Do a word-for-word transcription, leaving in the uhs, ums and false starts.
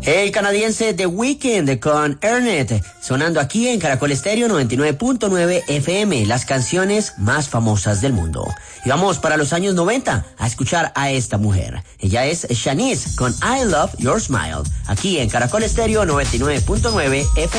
El canadiense The Weeknd con Earn It, sonando aquí en Caracol Estéreo noventa y nueve punto nueve F M, las canciones más famosas del mundo. Y vamos para los años noventa a escuchar a esta mujer. Ella es Shanice con I Love Your Smile, aquí en Caracol Estéreo noventa y nueve punto nueve F M.